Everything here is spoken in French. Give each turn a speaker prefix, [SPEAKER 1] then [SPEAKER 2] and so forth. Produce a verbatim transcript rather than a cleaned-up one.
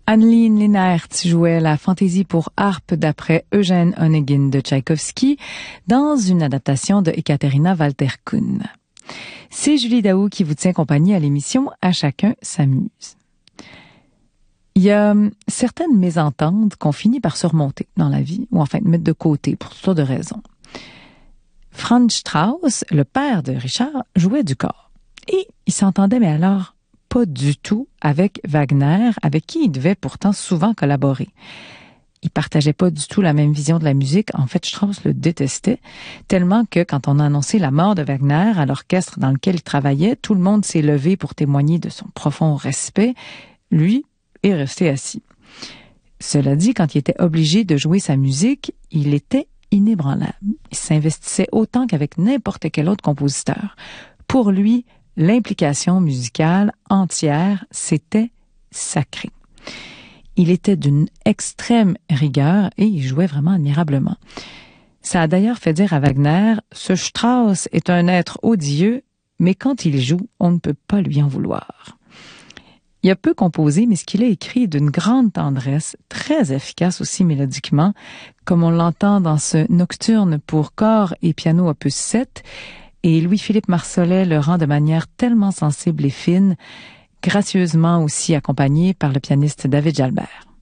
[SPEAKER 1] Anneline Leenaert jouait la fantaisie pour harpe d'après Eugène Onegin de Tchaïkovski dans une adaptation de Ekaterina Walter-Kuhn. C'est Julie Daou qui vous tient compagnie à l'émission À chacun s'amuse. Il y a certaines mésententes qu'on finit par surmonter dans la vie, ou enfin de mettre de côté pour toutes sortes de raisons. Franz Strauss, le père de Richard, jouait du cor. Et il s'entendait, mais alors pas du tout avec Wagner, avec qui il devait pourtant souvent collaborer. Il partageait pas du tout la même vision de la musique. En fait, Strauss le détestait, tellement que quand on a annoncé la mort de Wagner à l'orchestre dans lequel il travaillait, tout le monde s'est levé pour témoigner de son profond respect. Lui est resté assis. Cela dit, quand il était obligé de jouer sa musique, il était inébranlable. Il s'investissait autant qu'avec n'importe quel autre compositeur. Pour lui, l'implication musicale entière, c'était sacré. Il était d'une extrême rigueur et il jouait vraiment admirablement. Ça a d'ailleurs fait dire à Wagner, ce Strauss est un être odieux, mais quand il joue, on ne peut pas lui en vouloir. Il a peu composé, mais ce qu'il a écrit est d'une grande tendresse, très efficace aussi mélodiquement, comme on l'entend dans ce nocturne pour corps et piano opus sept, et Louis-Philippe Marsollet le rend de manière tellement sensible et fine, gracieusement aussi accompagné par le pianiste David Jalbert.